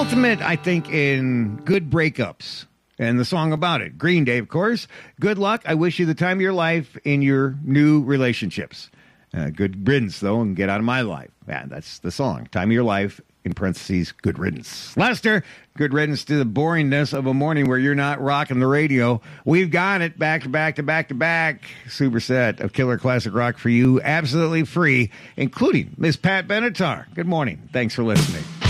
ultimate, I think, in good breakups. And the song about it. Green Day, of course. Good luck. I wish you the time of your life in your new relationships. Good riddance, though, and get out of my life. Yeah, that's the song. Time of your life, in parentheses, good riddance. Lester, good riddance to the boringness of a morning where you're not rocking the radio. We've got it back to back to back to back. Super set of killer classic rock for you, absolutely free, including Miss Pat Benatar. Good morning. Thanks for listening.